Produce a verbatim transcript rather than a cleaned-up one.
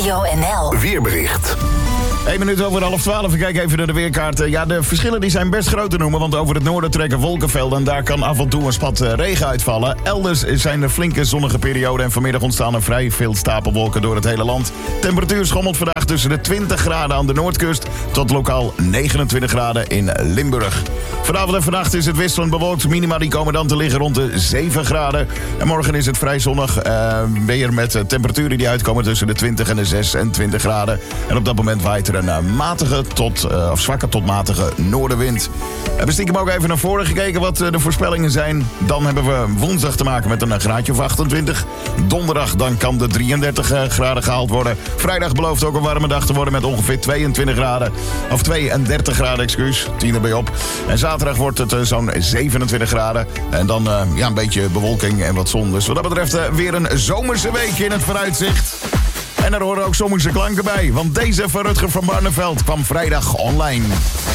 Radio N L. Weerbericht. Eén minuut over half twaalf. We kijken even naar de weerkaart. Ja, de verschillen die zijn best groot te noemen. Want over het noorden trekken wolkenvelden. En daar kan af en toe een spat regen uitvallen. Elders zijn er flinke zonnige perioden. En vanmiddag ontstaan er vrij veel stapelwolken door het hele land. Temperatuur schommelt vandaag tussen de twintig graden aan de noordkust. Tot lokaal negenentwintig graden in Limburg. Vanavond en vannacht is het wisselend bewolkt. Minima die komen dan te liggen rond de zeven graden. En morgen is het vrij zonnig. Uh, weer met temperaturen die uitkomen tussen de twintig en de zesentwintig graden. En op dat moment waait er een uh, matige tot, uh, of zwakke tot matige noordenwind. We hebben stiekem ook even naar voren gekeken wat uh, de voorspellingen zijn. Dan hebben we woensdag te maken met een graadje of achtentwintig. Donderdag dan kan de drieëndertig uh, graden gehaald worden. Vrijdag belooft ook een warme dag te worden met ongeveer tweeëntwintig graden. Of tweeëndertig graden, excuus. tien erbij op. En zaterdag wordt het uh, zo'n zevenentwintig graden. En dan uh, ja, een beetje bewolking en wat zon. Dus wat dat betreft uh, weer een zomerse week in het vooruitzicht. En er horen ook zomerse klanken bij. Want deze van Rutger van Barneveld kwam vrijdag online.